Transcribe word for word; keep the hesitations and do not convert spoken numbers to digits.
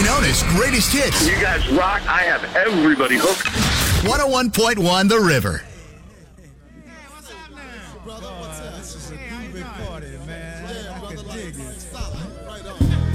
Formerly known as Greatest Hits. You guys rock. I have everybody hooked. one oh one point one The River.